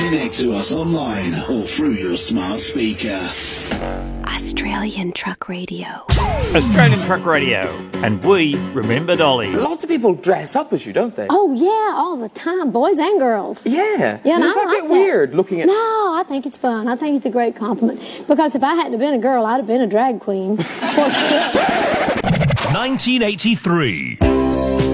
Connect to us online or through your smart speaker. Australian Truck Radio. Australian Truck Radio. And we remember Dolly. Lots of people dress up as you, don't they? Oh, yeah, all the time, boys and girls. Yeah. Yeah, Does that I like get weird looking at... No, I think it's fun. I think it's a great compliment. Because if I hadn't have been a girl, I'd have been a drag queen. For sure. 1983.